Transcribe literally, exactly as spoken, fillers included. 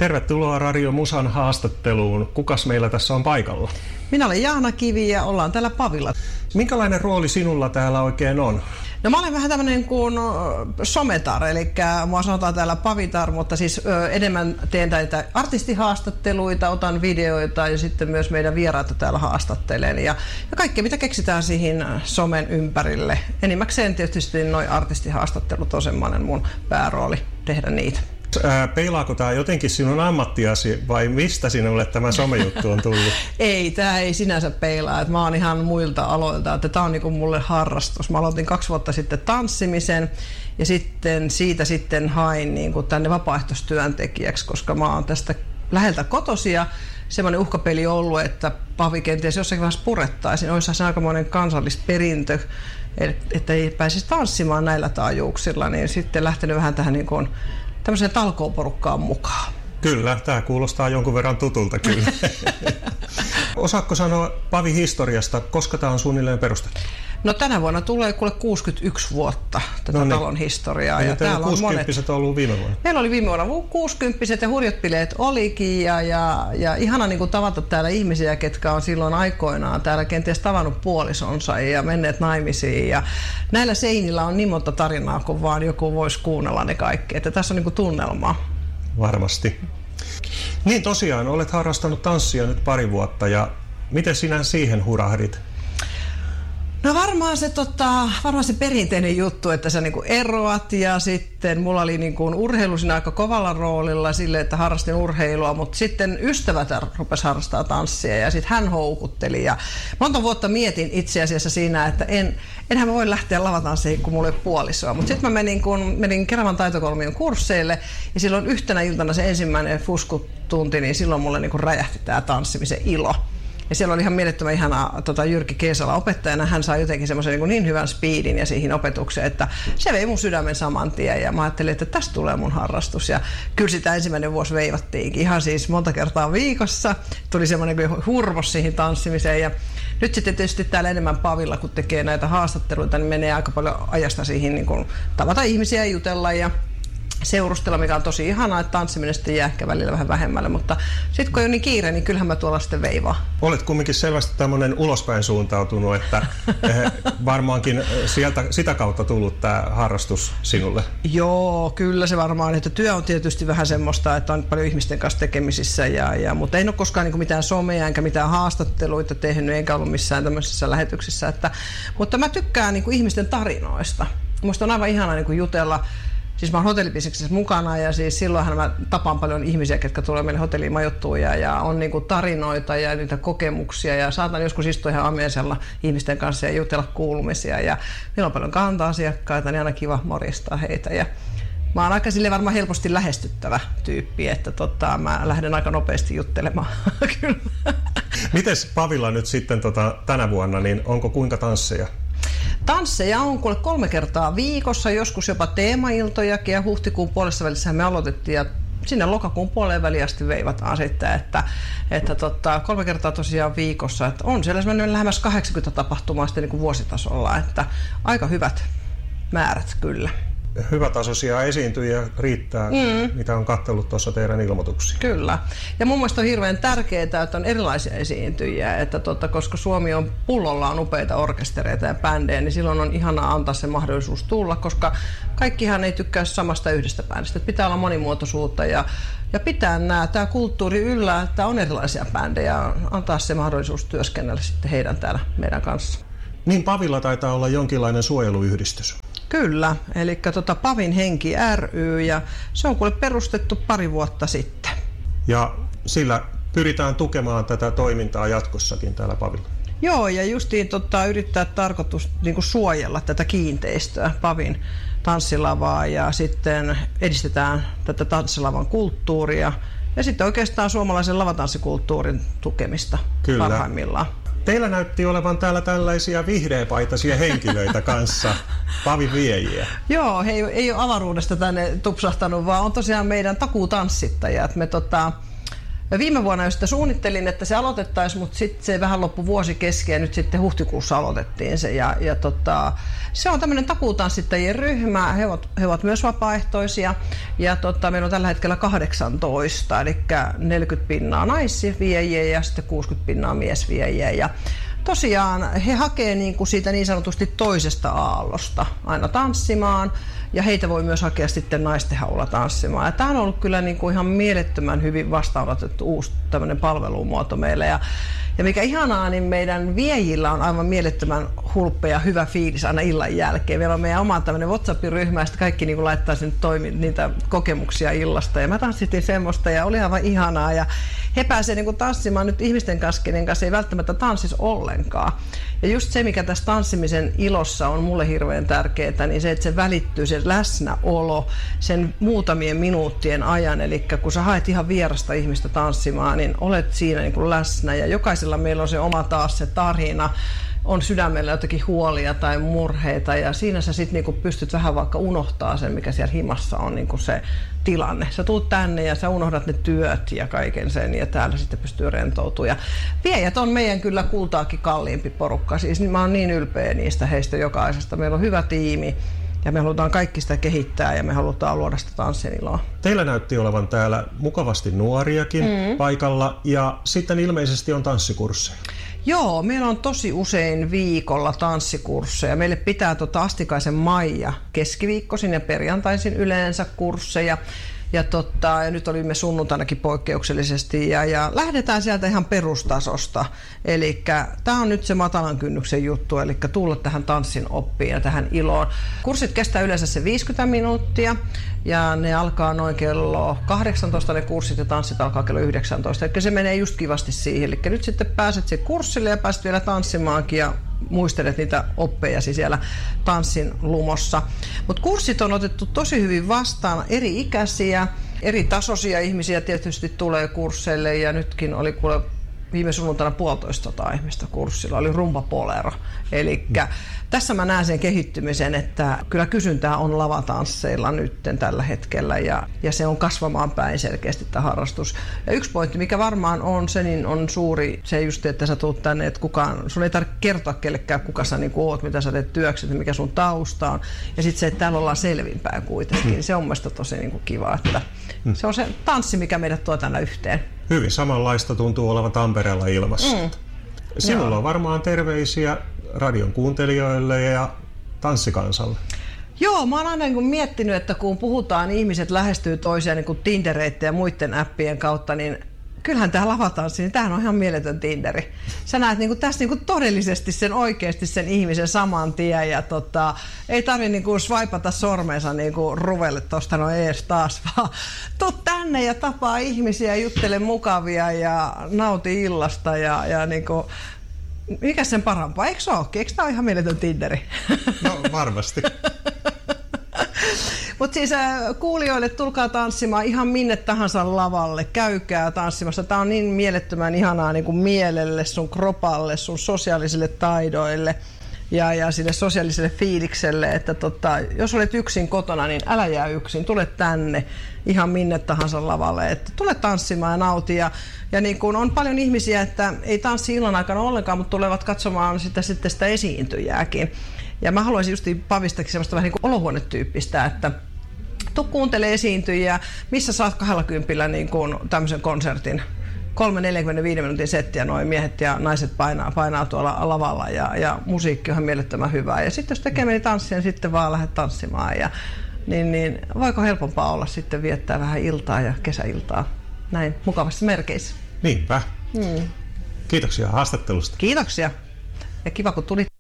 Tervetuloa Radio Musan haastatteluun. Kukas meillä tässä on paikalla? Minä olen Jaana Kivi ja ollaan täällä Pavilla. Minkälainen rooli sinulla täällä oikein on? No mä olen vähän tämmöinen kuin sometar, eli mua sanotaan täällä pavitar, mutta siis ö, enemmän teen näitä artistihaastatteluita, otan videoita ja sitten myös meidän vieraita täällä haastattelen ja, ja kaikkea mitä keksitään siihen somen ympärille. Enimmäkseen tietysti noi artistihaastattelut on semmoinen mun päärooli tehdä niitä. Peilaako tämä jotenkin sinun ammattiasi vai mistä sinulle tämä somejuttu on tullut? Ei, tämä ei sinänsä peilaa. Että mä oon ihan muilta aloilta. Että tämä on niinku mulle harrastus. Mä aloitin kaksi vuotta sitten tanssimisen ja sitten siitä sitten hain niinku tänne vapaaehtoistyöntekijäksi, koska mä oon tästä läheltä kotosia. Semmoinen uhkapeli on ollut, että Pavi kenties jossakin vaiheessa purettaisiin. Olisi se aikamoinen kansallisperintö, että ei pääsisi tanssimaan näillä taajuuksilla. Niin sitten lähtenyt vähän tähän niin kuin tämmöiseen talkooporukkaan mukaan. Kyllä, tämä kuulostaa jonkun verran tutulta kyllä. Osaatko sanoa Pavi historiasta, koska tämä on suunnilleen perustettu? No tänä vuonna tulee kuule kuusikymmentäyksi vuotta tätä no niin. talon historiaa. Ja, ja täällä on kuusikymppiset on ollut viime vuonna? Meillä oli viime vuonna kuusikymppiset ja hurjat bileet olikin. Ja, ja, ja ihana niin kuin tavata täällä ihmisiä, ketkä on silloin aikoinaan täällä kenties tavannut puolisonsa ja menneet naimisiin. Ja näillä seinillä on niin monta tarinaa, kun vaan joku voisi kuunnella ne kaikki. Että tässä on niin kuin tunnelmaa. Varmasti. Niin tosiaan, olet harrastanut tanssia nyt pari vuotta ja miten sinä siihen hurahdit? No varmaan se, tota, varmaan se perinteinen juttu, että sä niinku eroat ja sitten mulla oli niinku urheilu siinä aika kovalla roolilla sille, että harrastin urheilua, mutta sitten ystävät rupesi harrastaa tanssia ja sitten hän houkutteli ja monta vuotta mietin itse asiassa siinä, että en, enhän mä voi lähteä lavatanssiin, kun mulla ei ole puolisoa, mutta sitten mä menin, kun menin Keravan taitokolmion kursseille ja silloin yhtenä iltana se ensimmäinen fuskutunti, niin silloin mulle niinku räjähti tää tanssimisen ilo. Ja siellä oli ihan mielettömän ihana tota, Jyrki Keesala opettajana. Hän sai jotenkin semmoisen niin, niin hyvän speedin ja siihen opetukseen, että se vei mun sydämen saman tien. Ja mä ajattelin, että tästä tulee mun harrastus. Ja kyllä sitä ensimmäinen vuosi veivattiinkin ihan siis monta kertaa viikossa. Tuli semmoinen hurmos siihen tanssimiseen. Ja nyt sitten tietysti täällä enemmän Pavilla, kun tekee näitä haastatteluita, niin menee aika paljon ajasta siihen niin kuin, tavata ihmisiä ja jutella. Ja seurustella, mikä on tosi ihanaa, että tanssiminen sitten jää ehkä välillä vähän vähemmälle, mutta sitten kun ei ole niin kiire, niin kyllähän mä tuolla sitten veivaan. Olet kumminkin selvästi tämmöinen ulospäin suuntautunut, että varmaankin sieltä, sitä kautta tullut tämä harrastus sinulle. Joo, kyllä se varmaan, että työ on tietysti vähän semmoista, että on paljon ihmisten kanssa tekemisissä, ja, ja, mutta en ole koskaan niin mitään somea enkä mitään haastatteluita tehnyt, enkä ollut missään tämmöisissä lähetyksissä, että, mutta mä tykkään niin kuin ihmisten tarinoista. Musta on aivan ihana niin kuin jutella. Siis mä oon hotellibisneksessä mukana ja siis silloinhan mä tapaan paljon ihmisiä, ketkä tulee meille hotelliin majoittua ja, ja on niinku tarinoita ja niitä kokemuksia ja saatan joskus istua ihan ammeisella ihmisten kanssa ja jutella kuulumisia ja meillä on paljon kanta-asiakkaita, niin aina kiva moristaa heitä ja mä oon aika sille varmaan helposti lähestyttävä tyyppi, että tota, mä lähden aika nopeasti juttelemaan. Kyllä. Mites Pavilla nyt sitten tota, tänä vuonna, niin onko kuinka tansseja? Tansseja on kuule kolme kertaa viikossa, joskus jopa teemailtojakin ja huhtikuun puolessa välissä me aloitettiin ja sinne lokakuun puoleen väliin asti veivataan sitten, että, että tota, kolme kertaa tosiaan viikossa, että on siellä semmoinen lähemmäs kahdeksankymmentä tapahtumaa sitten niin kuin vuositasolla, että aika hyvät määrät kyllä. Hyvätasoisia esiintyjiä riittää, mm. mitä on katsellut tuossa teidän ilmoituksia. Kyllä. Ja mun mielestä on hirveän tärkeää, että on erilaisia esiintyjiä, että totta, koska Suomi on pullollaan upeita orkestereita ja bändejä, niin silloin on ihanaa antaa se mahdollisuus tulla, koska kaikkihan ei tykkää samasta yhdestä bändistä. Pitää olla monimuotoisuutta ja, ja pitää nämä, tämä kulttuuri yllä, että on erilaisia bändejä, antaa se mahdollisuus työskennellä sitten heidän täällä meidän kanssa. Niin Pavilla taitaa olla jonkinlainen suojeluyhdistys. Kyllä, eli tota Pavin henki ry ja se on kuule perustettu pari vuotta sitten. Ja sillä pyritään tukemaan tätä toimintaa jatkossakin täällä Pavilla. Joo, ja justiin tota, yrittää tarkoitus niin kuin suojella tätä kiinteistöä, Pavin tanssilavaa ja sitten edistetään tätä tanssilavan kulttuuria ja sitten oikeastaan suomalaisen lavatanssikulttuurin tukemista Kyllä. parhaimmillaan. Teillä näytti olevan täällä tällaisia vihreäpaitaisia henkilöitä kanssa, Pavin viejiä. Joo, he ei, ei ole avaruudesta tänne tupsahtanut, vaan on tosiaan meidän takuutanssittajat. Me tota, Ja viime vuonna jo sitä suunnittelin, että se aloitettaisiin, mutta sitten se vähän loppui vuosi kesken ja nyt sitten huhtikuussa aloitettiin se. Ja, ja tota, se on tämmöinen takuutanssittajien ryhmä, he ovat, he ovat myös vapaaehtoisia ja tota, meillä on tällä hetkellä kahdeksantoista, eli neljäkymmentä pinnaa naisviejiä ja sitten kuusikymmentä pinnaa miesviejiä. Ja tosiaan he hakee niin kuin siitä niin sanotusti toisesta aallosta aina tanssimaan ja heitä voi myös hakea sitten naisten haulla tanssimaan. Ja tämä on ollut kyllä niin kuin ihan mielettömän hyvin vastaanotettu uusi tämmöinen palvelumuoto meille. Ja, ja mikä ihanaa, niin meidän viejillä on aivan mielettömän hulppa ja hyvä fiilis aina illan jälkeen. Meillä on meidän oma tämmöinen WhatsApp-ryhmä ja sitten kaikki niin kuin laittaa sinne toimi, niitä kokemuksia illasta. Ja mä tanssittiin semmoista ja oli aivan ihanaa. Ja he pääsevät niin kuin tanssimaan nyt ihmisten kanssa, kenen kanssa ei välttämättä tanssisi ollenkaan. Ja just se, mikä tässä tanssimisen ilossa on mulle hirveän tärkeää, niin se, että se välittyy, se läsnäolo sen muutamien minuuttien ajan. Eli kun sä haet ihan vierasta ihmistä tanssimaan, niin olet siinä niin kuin läsnä. Ja jokaisella meillä on se oma taas se tarina, on sydämellä jotakin huolia tai murheita ja siinä sä sit niinku pystyt vähän vaikka unohtaa sen, mikä siellä himassa on niinku se tilanne. Sä tuut tänne ja sä unohdat ne työt ja kaiken sen ja täällä sitten pystyy rentoutumaan. Ja viejät on meidän kyllä kultaakin kalliimpi porukka. Siis mä oon niin ylpeä niistä heistä jokaisesta. Meillä on hyvä tiimi ja me halutaan kaikki sitä kehittää ja me halutaan luoda sitä tanssin iloa. Teillä näytti olevan täällä mukavasti nuoriakin mm. paikalla ja sitten ilmeisesti on tanssikursseja. Joo, meillä on tosi usein viikolla tanssikursseja. Meille pitää tota Astikaisen Maija keskiviikkoisin ja perjantaisin yleensä kursseja. Ja, totta, ja nyt olimme sunnuntainakin poikkeuksellisesti ja, ja lähdetään sieltä ihan perustasosta. Eli tämä on nyt se matalan kynnyksen juttu, eli tulla tähän tanssin oppiin ja tähän iloon. Kurssit kestää yleensä se viisikymmentä minuuttia ja ne alkaa noin kello kahdeksantoista ne kurssit ja tanssit alkaa kello yhdeksäntoista. Eli se menee just kivasti siihen. Eli nyt sitten pääset siihen kurssille ja pääset vielä tanssimaankin ja muistelet niitä oppejasi siellä tanssin lumossa. Mutta kurssit on otettu tosi hyvin vastaan, eri ikäisiä, eri tasoisia ihmisiä tietysti tulee kursseille ja nytkin oli kuule viime sunnuntaina puolitoista sataa ihmistä kurssilla, oli rumpapolero. Eli mm. tässä mä näen sen kehittymisen, että kyllä kysyntää on lavatansseilla nyt tällä hetkellä ja, ja se on kasvamaan päin selkeästi tämä harrastus. Ja yksi pointti, mikä varmaan on se, niin on suuri se just, että sä tuut tänne, että kukaan, sun ei tarvitse kertoa kellekään, kuka sä niin oot, mitä sä teet työksi, mikä sun tausta on. Ja sitten se, että täällä ollaan selvinpäin kuitenkin, mm. niin se on mielestäni tosi niin kuin kiva, että mm. se on se tanssi, mikä meidät tuo tänne yhteen. Hyvin samanlaista tuntuu olevan Tampereella ilmassa. Mm. Sinulla Joo. on varmaan terveisiä radion kuuntelijoille ja tanssikansalle. Joo, mä oon aina niin kuin miettinyt, että kun puhutaan, ihmiset lähestyy toisiaan niin kuin Tindereiden ja muiden appien kautta, niin kyllähän tämä lavatanssi, niin tämähän on ihan mieletön Tinderi. Sä näet niin kuin tässä niin kuin todellisesti sen oikeasti sen ihmisen saman tien ja tota, ei tarvitse niin kuin swipata sormensa niin kuin ruvelle tuosta no ees taas, vaan tuu tänne ja tapaa ihmisiä, juttele mukavia ja nauti illasta ja, ja niin kuin, mikä sen parampaa? Eikö se olekin? Eikö tämä ole ihan mieletön Tinderi? No varmasti. Mutta siis kuulijoille tulkaa tanssimaan ihan minne tahansa lavalle, käykää tanssimassa. Tämä on niin mielettömän ihanaa niin kuin mielelle, sun kropalle, sun sosiaalisille taidoille ja, ja sille sosiaaliselle fiilikselle, että tota, jos olet yksin kotona, niin älä jää yksin, tule tänne ihan minne tahansa lavalle, että tule tanssimaan ja nauti. Ja, ja niin kuin on paljon ihmisiä, että ei tanssi illan aikana ollenkaan, mutta tulevat katsomaan sitä, sitten sitä esiintyjääkin. Ja mä haluaisin just pavistakin semmoista vähän niin kuin olohuonetyyppistä, että tuu kuuntele esiintyjiä, missä saat kahdellakymmenellä niin kuin tämmöisen konsertin. kolme neljäkymmentäviisi minuutin settiä noin miehet ja naiset painaa, painaa tuolla lavalla ja, ja musiikki on mielettömän hyvää. Ja sitten jos tekee meni tanssia, niin sitten vaan lähdet tanssimaan. Ja, niin, niin voiko helpompaa olla sitten viettää vähän iltaa ja kesäiltaa näin mukavassa merkeissä. Niinpä. Hmm. Kiitoksia haastattelusta. Kiitoksia ja kiva kun tulit.